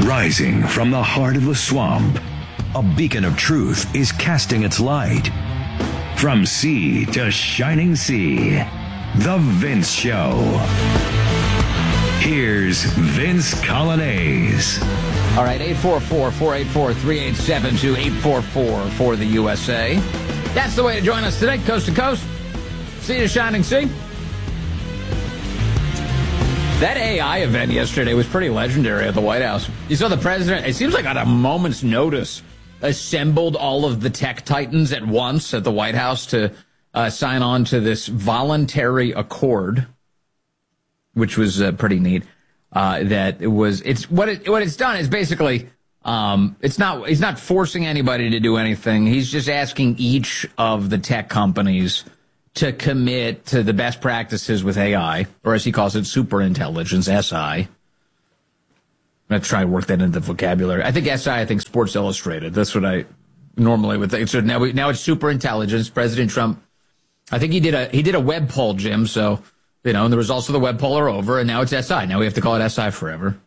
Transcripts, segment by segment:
Rising from the heart of the swamp, a beacon of truth is casting its light. From sea to shining sea, The Vince Show. Here's Vince Coglianese. All right, 844-484-3872, 844 for the USA. That's the way to join us today, coast to coast, sea to shining sea. That AI event yesterday was pretty legendary at the White House. You saw the president, it seems like at a moment's notice, assembled all of the tech titans at once at the White House to sign on to this voluntary accord, which was pretty neat. What it's done is basically, he's not forcing anybody to do anything. He's just asking each of the tech companies to commit to the best practices with AI, or as he calls it, superintelligence, SI. I'm going to try and work that into the vocabulary. I think SI, I think Sports Illustrated. That's what I normally would think. So now it's superintelligence. President Trump, I think he did a web poll, Jim, so, you know, and the results of the web poll are over, and now it's SI. Now we have to call it SI forever.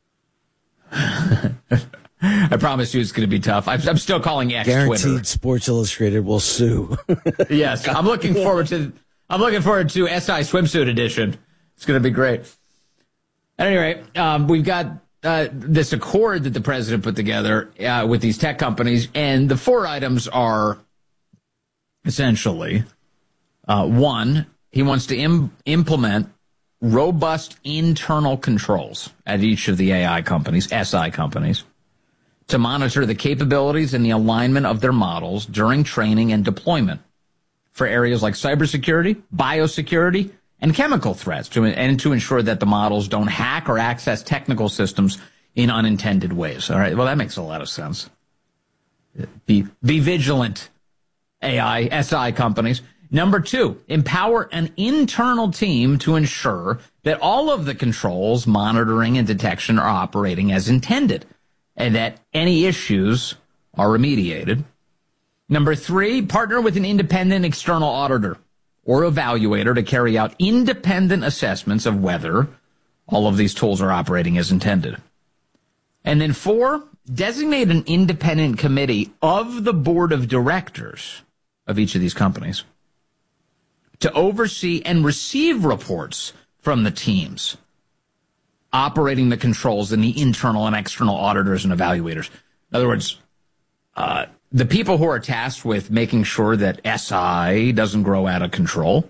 I promise you it's going to be tough. I'm still calling X Twitter. Guaranteed Sports Illustrated will sue. Yes, I'm looking forward to SI swimsuit edition. It's going to be great. At any rate, we've got this accord that the president put together with these tech companies, and the four items are essentially, one, he wants to implement robust internal controls at each of the AI companies, SI companies, to monitor the capabilities and the alignment of their models during training and deployment for areas like cybersecurity, biosecurity, and chemical threats, and to ensure that the models don't hack or access technical systems in unintended ways. All right, well, that makes a lot of sense. Be vigilant, AI, SI companies. Number two, empower an internal team to ensure that all of the controls, monitoring, and detection are operating as intended, and that any issues are remediated. Number three, partner with an independent external auditor or evaluator to carry out independent assessments of whether all of these tools are operating as intended. And then four, designate an independent committee of the board of directors of each of these companies to oversee and receive reports from the teams operating the controls and the internal and external auditors and evaluators. In other words, the people who are tasked with making sure that SI doesn't grow out of control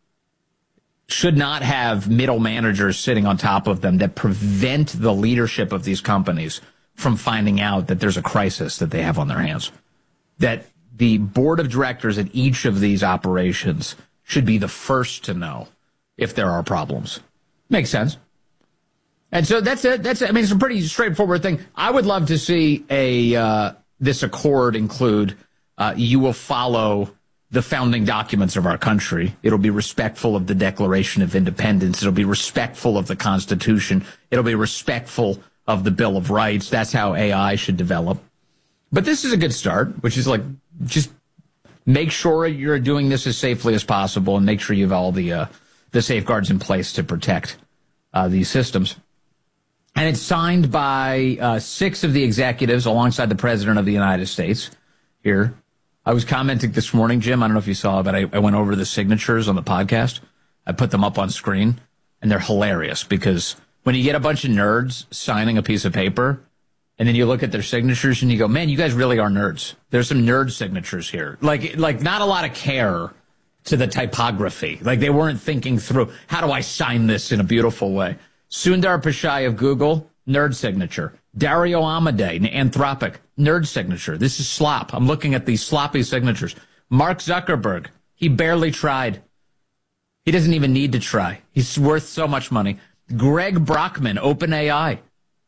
should not have middle managers sitting on top of them that prevent the leadership of these companies from finding out that there's a crisis that they have on their hands. That the board of directors at each of these operations should be the first to know if there are problems. Makes sense. And so that's it. It's a pretty straightforward thing. I would love to see this accord include you will follow the founding documents of our country. It'll be respectful of the Declaration of Independence. It'll be respectful of the Constitution. It'll be respectful of the Bill of Rights. That's how AI should develop. But this is a good start, which is like just make sure you're doing this as safely as possible and make sure you have all the safeguards in place to protect these systems. And it's signed by 6 of the executives alongside the President of the United States here. I was commenting this morning, Jim, I don't know if you saw it, but I went over the signatures on the podcast. I put them up on screen, and they're hilarious because when you get a bunch of nerds signing a piece of paper, and then you look at their signatures and you go, man, you guys really are nerds. There's some nerd signatures here. Like not a lot of care to the typography. Like they weren't thinking through, how do I sign this in a beautiful way? Sundar Pichai of Google, nerd signature. Dario Amodei, Anthropic, nerd signature. This is slop. I'm looking at these sloppy signatures. Mark Zuckerberg, he barely tried. He doesn't even need to try. He's worth so much money. Greg Brockman, OpenAI.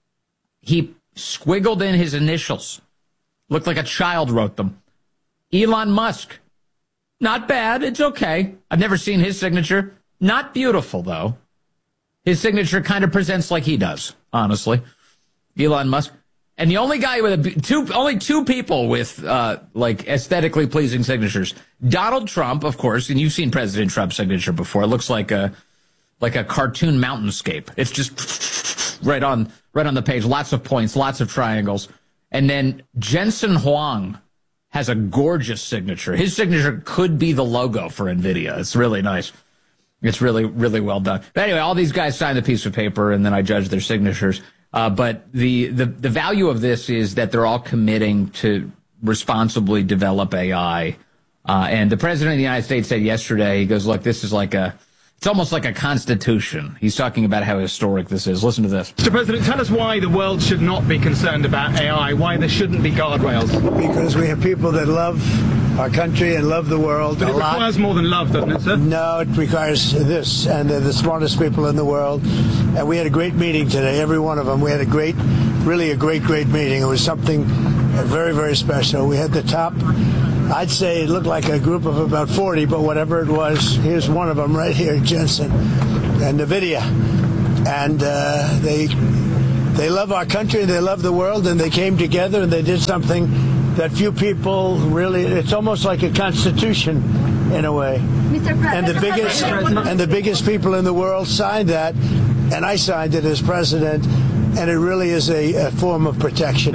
He squiggled in his initials. Looked like a child wrote them. Elon Musk. Not bad. It's okay. I've never seen his signature. Not beautiful, though. His signature kind of presents like he does, honestly. Elon Musk. And the only guy with only two people with, aesthetically pleasing signatures. Donald Trump, of course, and you've seen President Trump's signature before. It looks like a cartoon mountainscape. It's just right on the page. Lots of points, lots of triangles. And then Jensen Huang has a gorgeous signature. His signature could be the logo for NVIDIA. It's really nice. It's really, really well done. But anyway, all these guys signed a piece of paper, and then I judged their signatures. But the value of this is that they're all committing to responsibly develop AI. And the president of the United States said yesterday, he goes, look, this is it's almost like a constitution. He's talking about how historic this is. Listen to this. Mr. President, tell us why the world should not be concerned about AI, why there shouldn't be guardrails. Because we have people that love our country and love the world But it requires more than love, doesn't it, sir? No, it requires this, and they're the smartest people in the world. And we had a great meeting today, every one of them. We had a great meeting. It was something very, very special. We had the top, I'd say it looked like a group of about 40, but whatever it was, here's one of them right here, Jensen and NVIDIA. And they love our country, they love the world, and they came together and they did something that few people really, it's almost like a constitution in a way. And the biggest people in the world signed that, and I signed it as president, and it really is a form of protection.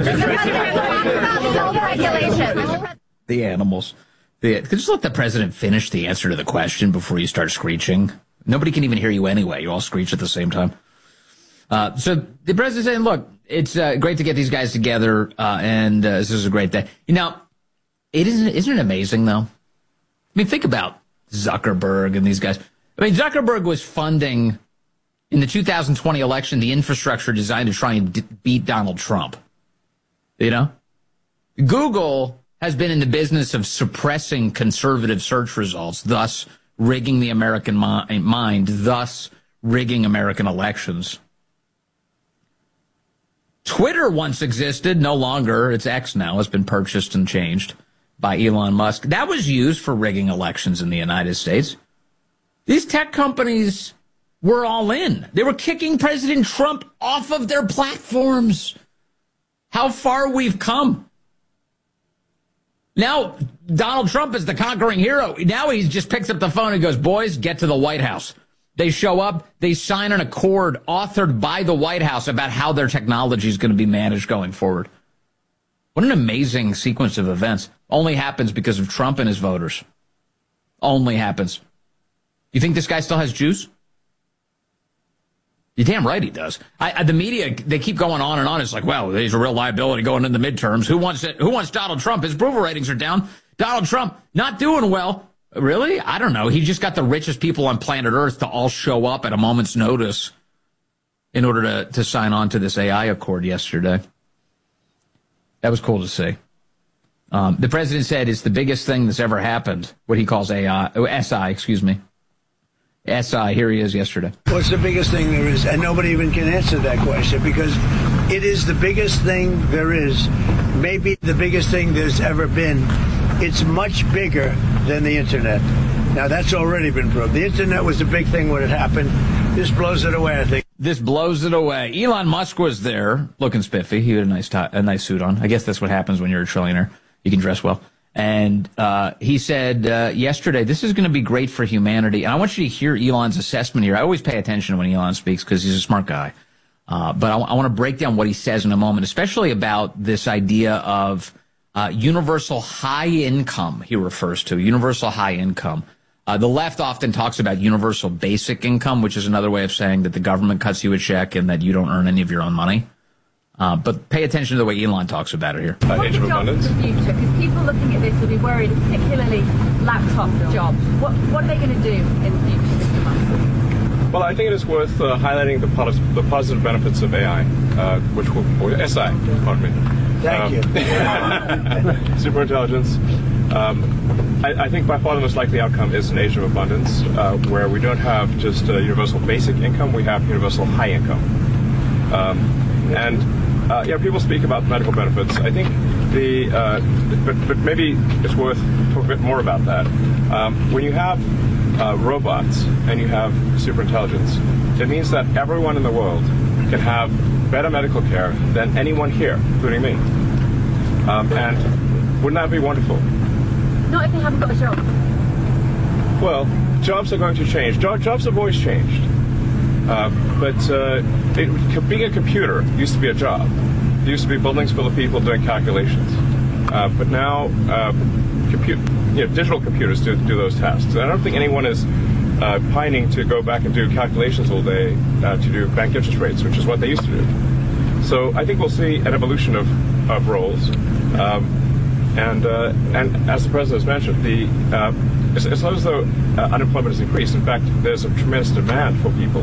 The animals. Just let the president finish the answer to the question before you start screeching. Nobody can even hear you anyway. You all screech at the same time. So the president's saying, look, it's great to get these guys together, and this is a great day. Isn't it amazing, though? I mean, think about Zuckerberg and these guys. I mean, Zuckerberg was funding, in the 2020 election, the infrastructure designed to try and beat Donald Trump. Google has been in the business of suppressing conservative search results, thus rigging the American mind, thus rigging American elections. Twitter once existed, no longer. It's X now. It's been purchased and changed by Elon Musk. That was used for rigging elections in the United States. These tech companies were all in. They were kicking President Trump off of their platforms. How far we've come. Now, Donald Trump is the conquering hero. Now he just picks up the phone and goes, boys, get to the White House. They show up, they sign an accord authored by the White House about how their technology is going to be managed going forward. What an amazing sequence of events. Only happens because of Trump and his voters. Only happens. You think this guy still has juice? You're damn right he does. The media, they keep going on and on. It's like, well, he's a real liability going into the midterms. Who wants Donald Trump? His approval ratings are down. Donald Trump not doing well. Really? I don't know. He just got the richest people on planet Earth to all show up at a moment's notice in order to sign on to this AI accord yesterday. That was cool to see. The president said it's the biggest thing that's ever happened, what he calls SI, SI, here he is yesterday. What's the biggest thing there is? And nobody even can answer that question because it is the biggest thing there is. Maybe the biggest thing there's ever been. It's much bigger than the internet. Now, that's already been proved. The internet was the big thing when it happened. This blows it away, I think. This blows it away. Elon Musk was there, looking spiffy. He had a nice suit on. I guess that's what happens when you're a trillionaire. You can dress well. And he said yesterday, this is going to be great for humanity. And I want you to hear Elon's assessment here. I always pay attention when Elon speaks because he's a smart guy. But I want to break down what he says in a moment, especially about this idea of universal high income, he refers to, universal high income. The left often talks about universal basic income, which is another way of saying that the government cuts you a check and that you don't earn any of your own money. But pay attention to the way Elon talks about it here. Age of abundance. The future, because people looking at this will be worried, particularly laptop jobs. What are they going to do in the future, Mr. Musk? Well, I think it is worth highlighting the positive benefits of AI, or SI, pardon me. Thank you. Superintelligence. I think by far the most likely outcome is an age of abundance, where we don't have just universal basic income, we have universal high income. People speak about medical benefits. I think but maybe it's worth talking a bit more about that. When you have robots and you have superintelligence, it means that everyone in the world can have better medical care than anyone here, including me. And wouldn't that be wonderful? Not if they haven't got a job. Well, jobs are going to change. Jobs have always changed. Being a computer used to be a job. There used to be buildings full of people doing calculations. But now, digital computers do those tasks. And I don't think anyone is pining to go back and do calculations all day to do bank interest rates, which is what they used to do. So I think we'll see an evolution of roles. And as the president has mentioned, it's not as though unemployment has increased. In fact, there's a tremendous demand for people.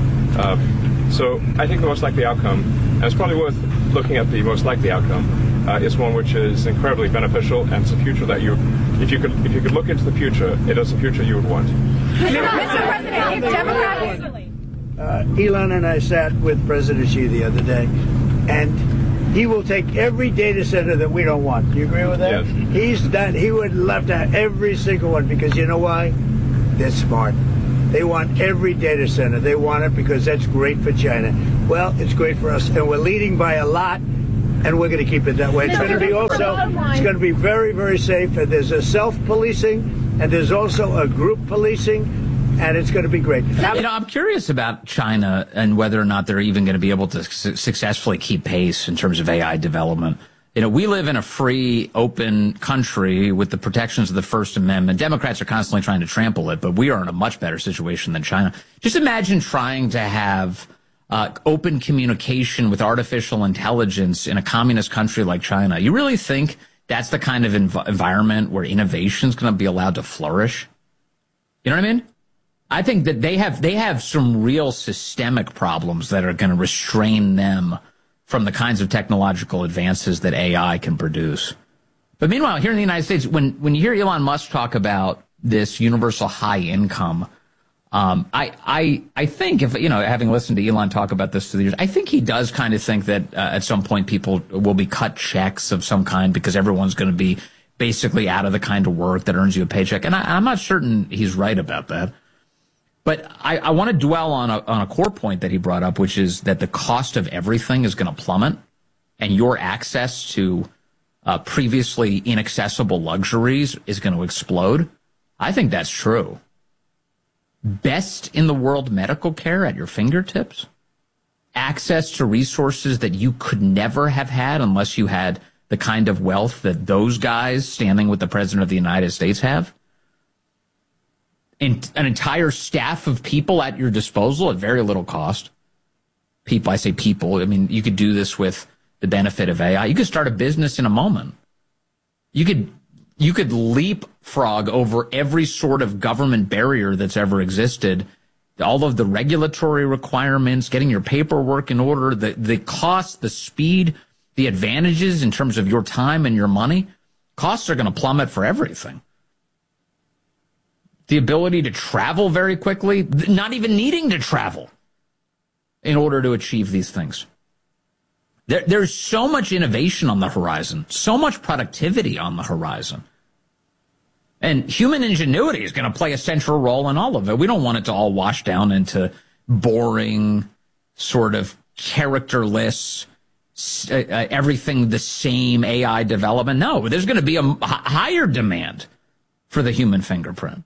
So I think the most likely outcome, and it's probably worth looking at the most likely outcome, is one which is incredibly beneficial, and it's a future that if you could look into the future, it is a future you would want. Mr. President, if Democrats... Elon and I sat with President Xi the other day, and he will take every data center that we don't want. Do you agree with that? Yes. He would love to have every single one, because you know why? They're smart. They want every data center. They want it because that's great for China. Well, it's great for us, and we're leading by a lot, and we're going to keep it that way. It's going to be it's going to be very, very safe, and there's a self-policing, and there's also a group policing, and it's going to be great. I'm curious about China and whether or not they're even going to be able to successfully keep pace in terms of AI development. We live in a free, open country with the protections of the First Amendment. Democrats are constantly trying to trample it, but we are in a much better situation than China. Just imagine trying to have open communication with artificial intelligence in a communist country like China. You really think that's the kind of environment where innovation is going to be allowed to flourish? You know what I mean? I think that they have some real systemic problems that are going to restrain them from the kinds of technological advances that AI can produce. But meanwhile, here in the United States, when you hear Elon Musk talk about this universal high income, I think having listened to Elon talk about this through the years, I think he does kind of think that at some point people will be cut checks of some kind because everyone's going to be basically out of the kind of work that earns you a paycheck. And I'm not certain he's right about that. But I want to dwell on a core point that he brought up, which is that the cost of everything is going to plummet, and your access to previously inaccessible luxuries is going to explode. I think that's true. Best in the world medical care at your fingertips, access to resources that you could never have had unless you had the kind of wealth that those guys standing with the President of the United States have. An entire staff of people at your disposal at very little cost. People, I say people, I mean, you could do this with the benefit of AI. You could start a business in a moment. You could leapfrog over every sort of government barrier that's ever existed. All of the regulatory requirements, getting your paperwork in order, the cost, the speed, the advantages in terms of your time and your money. Costs are going to plummet for everything. The ability to travel very quickly, not even needing to travel in order to achieve these things. There's so much innovation on the horizon, so much productivity on the horizon. And human ingenuity is going to play a central role in all of it. We don't want it to all wash down into boring, sort of characterless, everything the same AI development. No, there's going to be a higher demand for the human fingerprint.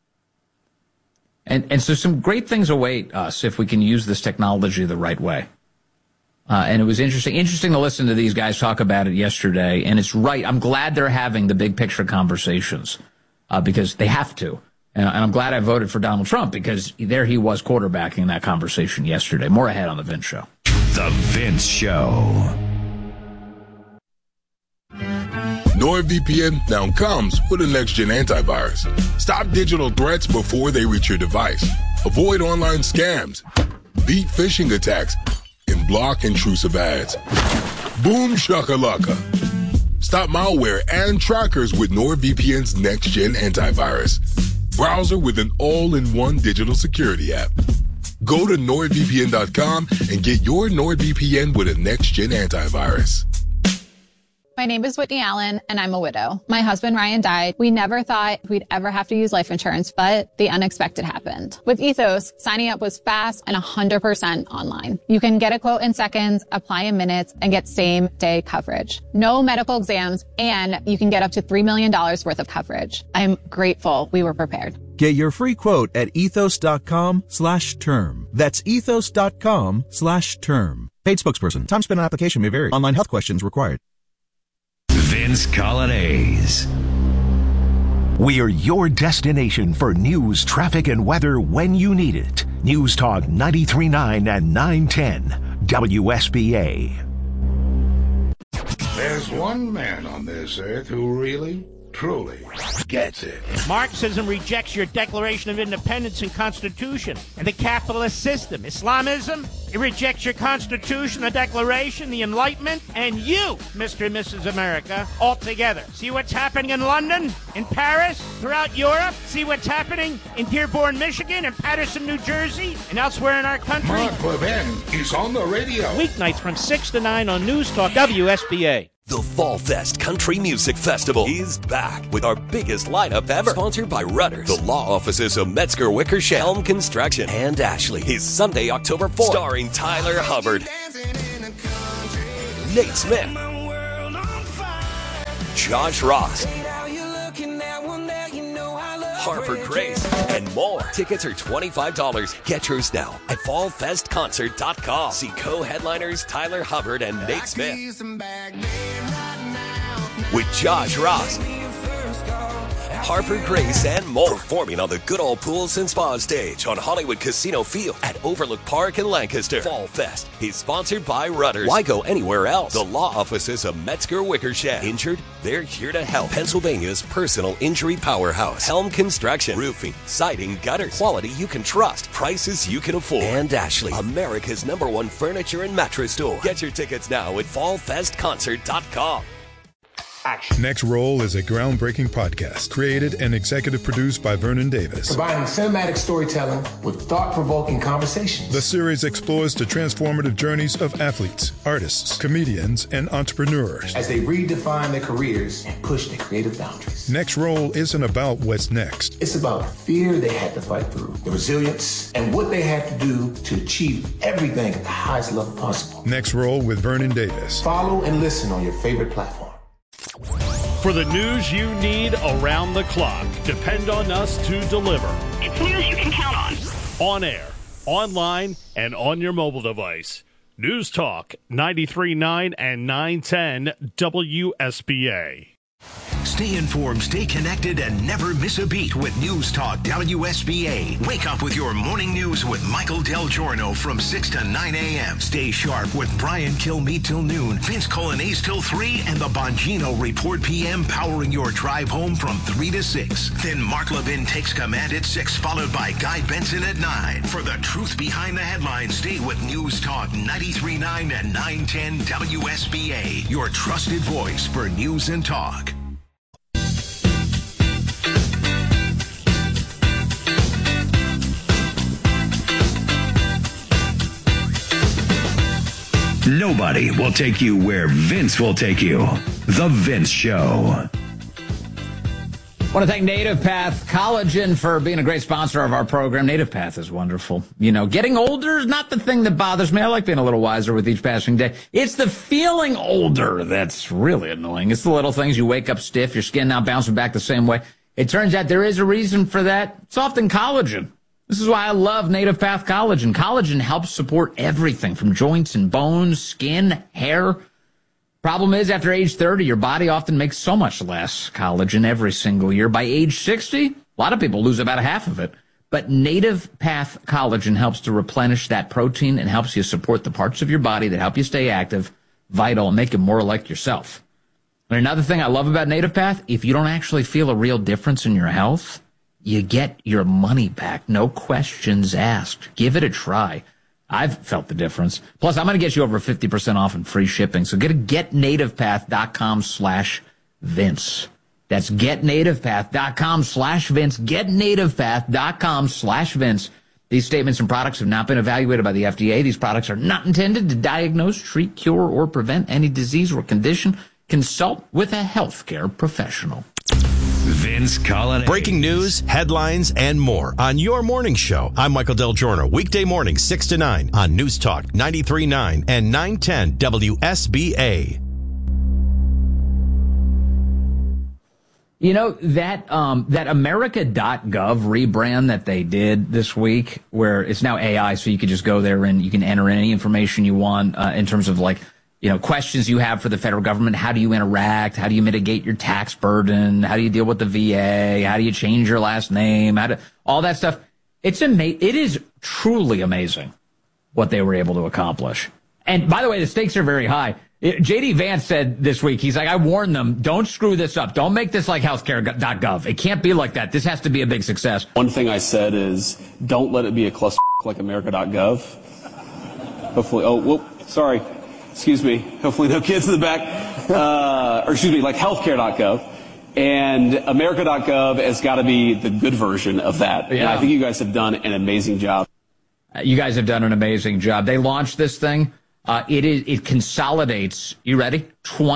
And so some great things await us if we can use this technology the right way. And it was interesting to listen to these guys talk about it yesterday. And it's right. I'm glad they're having the big picture conversations because they have to. And I'm glad I voted for Donald Trump because there he was quarterbacking that conversation yesterday. More ahead on The Vince Show. The Vince Show. NordVPN now comes with a next-gen antivirus. Stop digital threats before they reach your device. Avoid online scams, beat phishing attacks, and block intrusive ads. Boom shakalaka. Stop malware and trackers with NordVPN's next-gen antivirus. Browser with an all-in-one digital security app. Go to NordVPN.com and get your NordVPN with a next-gen antivirus. My name is Whitney Allen, and I'm a widow. My husband, Ryan, died. We never thought we'd ever have to use life insurance, but the unexpected happened. With Ethos, signing up was fast and 100% online. You can get a quote in seconds, apply in minutes, and get same-day coverage. No medical exams, and you can get up to $3 million worth of coverage. I'm grateful we were prepared. Get your free quote at ethos.com/term. That's ethos.com/term. Paid spokesperson. Time spent on application may vary. Online health questions required. Vince Coglianese. We're your destination for news, traffic, and weather when you need it. News Talk 93.9 and 910 WSBA. There's one man on this earth who really, truly gets it. Marxism rejects your Declaration of Independence and Constitution and the capitalist system. Islamism, it rejects your Constitution, the Declaration, the Enlightenment, and you, Mr. and Mrs. America, altogether. See what's happening in London, in Paris, throughout Europe? See what's happening in Dearborn, Michigan, and Patterson, New Jersey, and elsewhere in our country? Mark Levin is on the radio. Weeknights from 6 to 9 on News Talk WSBA. The Fall Fest Country Music Festival is back with our biggest lineup ever. Sponsored by Rudders, the law offices of Metzger Wickersham, Helm Construction, and Ashley. Is Sunday, October 4th. Starring Tyler Hubbard, Nate Smith, Josh Ross, Harper Grace, and more. Tickets are $25. Get yours now at fallfestconcert.com. See co-headliners Tyler Hubbard and Nate Smith. With Josh Ross, Harper Grace, and more. Performing on the Good Old Pools and Spa stage on Hollywood Casino Field at Overlook Park in Lancaster. Fall Fest is sponsored by Rudders. Why go anywhere else? The law offices of Metzger Wickersham. Injured? They're here to help. Pennsylvania's personal injury powerhouse. Helm Construction. Roofing, siding, gutters. Quality you can trust. Prices you can afford. And Ashley, America's #1 furniture and mattress store. Get your tickets now at fallfestconcert.com. Action. Next Roll is a groundbreaking podcast created and executive produced by Vernon Davis. Combining cinematic storytelling with thought-provoking conversations. The series explores the transformative journeys of athletes, artists, comedians, and entrepreneurs as they redefine their careers and push their creative boundaries. Next Roll isn't about what's next. It's about the fear they had to fight through, the resilience, and what they had to do to achieve everything at the highest level possible. Next Roll with Vernon Davis. Follow and listen on your favorite platform. For the news you need around the clock, depend on us to deliver. It's news you can count on. On air, online, and on your mobile device. News Talk 93.9 and 910 WSBA. Stay informed, stay connected, and never miss a beat with News Talk WSBA. Wake up with your morning news with Michael Del Giorno from 6 to 9 a.m. Stay sharp with Brian Kilmeade till noon, Vince Coglianese till 3, and the Bongino Report PM powering your drive home from 3 to 6. Then Mark Levin takes command at 6, followed by Guy Benson at 9. For the truth behind the headlines, stay with News Talk 93.9 and 910 WSBA, your trusted voice for news and talk. Nobody will take you where Vince will take you. The Vince Show. I want to thank Native Path Collagen for being a great sponsor of our program. Native Path is wonderful. You know, getting older is not the thing that bothers me. I like being a little wiser with each passing day. It's the feeling older that's really annoying. It's the little things. You wake up stiff, your skin now bouncing back the same way. It turns out there is a reason for that. It's often collagen. This is why I love Native Path Collagen. Collagen helps support everything from joints and bones, skin, hair. Problem is, after age 30, your body often makes so much less collagen every single year. By age 60, a lot of people lose about half of it. But Native Path Collagen helps to replenish that protein and helps you support the parts of your body that help you stay active, vital, and make you more like yourself. And another thing I love about Native Path, if you don't actually feel a real difference in your health, you get your money back. No questions asked. Give it a try. I've felt the difference. Plus, I'm going to get you over 50% off and free shipping. So go to getnativepath.com/Vince. That's getnativepath.com/Vince. Getnativepath.com/Vince. These statements and products have not been evaluated by the FDA. These products are not intended to diagnose, treat, cure, or prevent any disease or condition. Consult with a healthcare professional. Vince Coglianese. Breaking news, headlines, and more on your morning show. I'm Michael Del Giorno. Weekday morning, 6 to 9 on News Talk 93.9 and 910 WSBA. You know, that America.gov rebrand that they did this week, where it's now AI, so you can just go there and you can enter any information you want in terms of, like, you know, questions you have for the federal government. How do you interact? How do you mitigate your tax burden? How do you deal with the VA? How do you change your last name? All that stuff. It is truly amazing what they were able to accomplish. And by the way, the stakes are very high. J.D. Vance said this week, he's like, I warned them, don't screw this up. Don't make this like healthcare.gov. It can't be like that. This has to be a big success. One thing I said is, don't let it be a cluster like America.gov. Hopefully, sorry. Excuse me. Hopefully no kids in the back. Like healthcare.gov. And America.gov has got to be the good version of that. Yeah. And I think you guys have done an amazing job. You guys have done an amazing job. They launched this thing. It consolidates, you ready?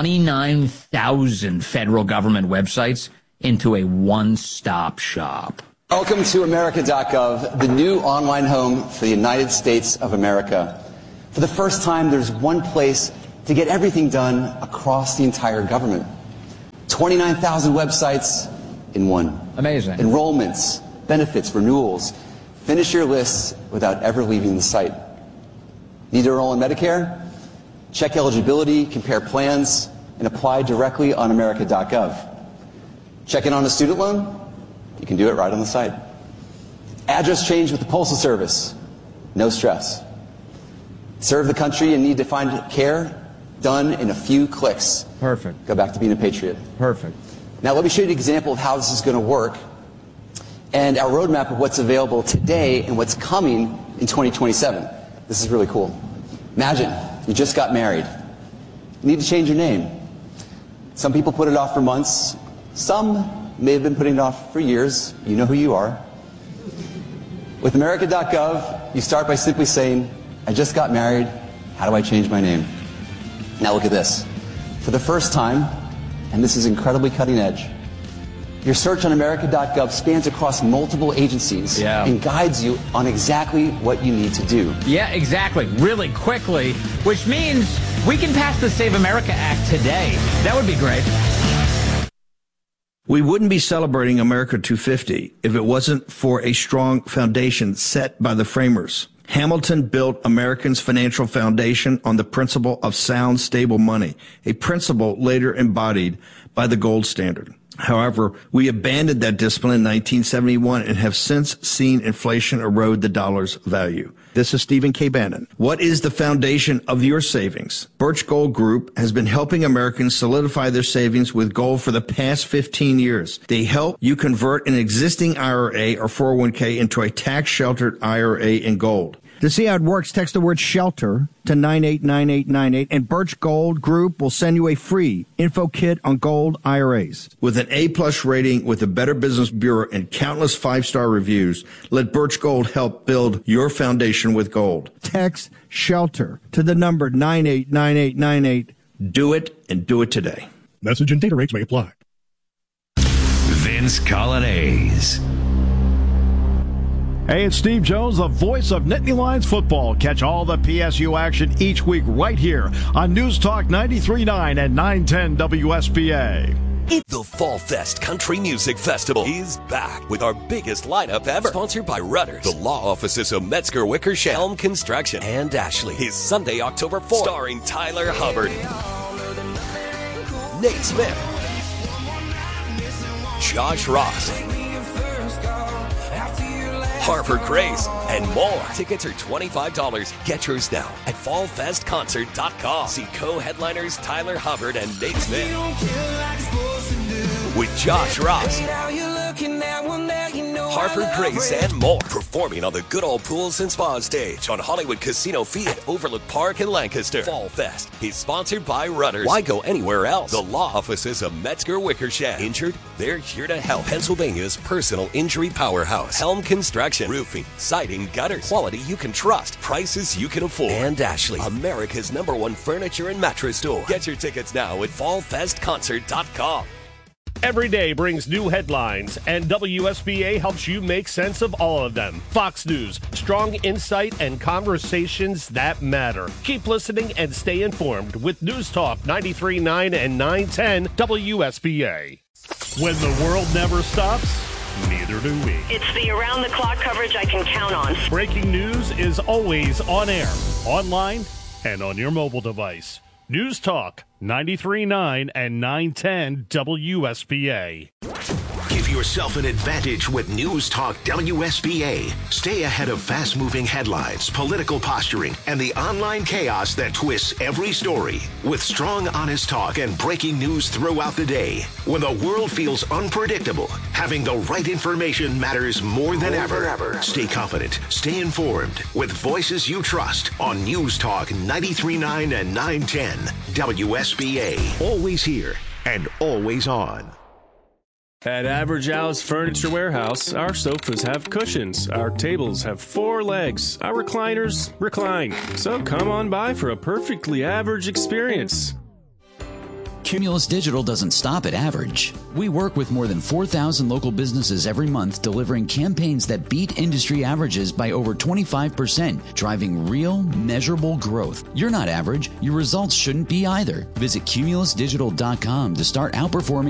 29,000 federal government websites into a one-stop shop. Welcome to America.gov, the new online home for the United States of America. For the first time, there's one place to get everything done across the entire government. 29,000 websites in one. Amazing. Enrollments, benefits, renewals. Finish your lists without ever leaving the site. Need to enroll in Medicare? Check eligibility, compare plans, and apply directly on America.gov. Check in on a student loan? You can do it right on the site. Address change with the Postal Service? No stress. Serve the country and need to find care? Done in a few clicks. Perfect. Go back to being a patriot. Perfect. Now let me show you an example of how this is going to work and our roadmap of what's available today and what's coming in 2027. This is really cool. Imagine you just got married. You need to change your name. Some people put it off for months. Some may have been putting it off for years. You know who you are. With America.gov, you start by simply saying, I just got married. How do I change my name? Now look at this. For the first time, and this is incredibly cutting edge, your search on America.gov spans across multiple agencies and guides you on exactly what you need to do. Yeah, exactly. Really quickly, which means we can pass the Save America Act today. That would be great. We wouldn't be celebrating America 250 if it wasn't for a strong foundation set by the framers. Hamilton built Americans' financial foundation on the principle of sound, stable money, a principle later embodied by the gold standard. However, we abandoned that discipline in 1971 and have since seen inflation erode the dollar's value. This is Stephen K. Bannon. What is the foundation of your savings? Birch Gold Group has been helping Americans solidify their savings with gold for the past 15 years. They help you convert an existing IRA or 401k into a tax-sheltered IRA in gold. To see how it works, text the word SHELTER to 989898, and Birch Gold Group will send you a free info kit on gold IRAs. With an A-plus rating with the Better Business Bureau and countless 5-star reviews, let Birch Gold help build your foundation with gold. Text SHELTER to the number 989898. Do it, and do it today. Message and data rates may apply. Vince Colonnese. Hey, it's Steve Jones, the voice of Nittany Lions football. Catch all the PSU action each week right here on News Talk 93.9 and 910 WSBA. The Fall Fest Country Music Festival is back with our biggest lineup ever. Sponsored by Rudders, the law offices of Metzger Wickersham, Helm Construction, and Ashley. Is Sunday, October 4th. Starring Tyler Hubbard, Nate Smith, Josh Ross, Harper Grace, and more. Tickets are $25. Get yours now at fallfestconcert.com. See co-headliners Tyler Hubbard and Nate Smith with Josh Ross, Harper Grace, and more. Performing on the Good Old Pools and Spa stage on Hollywood Casino Field at Overlook Park in Lancaster. Fall Fest is sponsored by Rudders. Why go anywhere else? The law offices of Metzger Wickersham. Injured? They're here to help. Pennsylvania's personal injury powerhouse. Helm Construction. Roofing, siding, gutters. Quality you can trust. Prices you can afford. And Ashley, America's #1 furniture and mattress store. Get your tickets now at fallfestconcert.com. Every day brings new headlines, and WSBA helps you make sense of all of them. Fox News, strong insight and conversations that matter. Keep listening and stay informed with News Talk 93.9 and 910 WSBA. When the world never stops, neither do we. It's the around-the-clock coverage I can count on. Breaking news is always on air, online, and on your mobile device. News Talk 93.9 and 910 WSBA. Give yourself an advantage with News Talk WSBA. Stay ahead of fast-moving headlines, political posturing, and the online chaos that twists every story. With strong, honest talk and breaking news throughout the day. When the world feels unpredictable, having the right information matters more than ever. Stay confident, stay informed, with voices you trust on News Talk 93.9 and 910 WSBA. Always here and always on. At Average Al's Furniture Warehouse, our sofas have cushions, our tables have 4 legs, our recliners recline. So come on by for a perfectly average experience. Cumulus Digital doesn't stop at average. We work with more than 4,000 local businesses every month, delivering campaigns that beat industry averages by over 25%, driving real, measurable growth. You're not average. Your results shouldn't be either. Visit cumulusdigital.com to start outperforming